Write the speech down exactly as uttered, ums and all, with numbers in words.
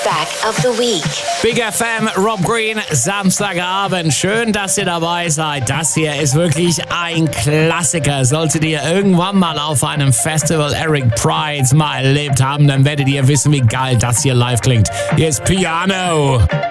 Back of the Week. Big F M, Rob Green, Samstagabend. Schön, dass ihr dabei seid. Das hier ist wirklich ein Klassiker. Solltet ihr irgendwann mal auf einem Festival Eric Prydz mal erlebt haben, dann werdet ihr wissen, wie geil das hier live klingt. Hier ist Piano.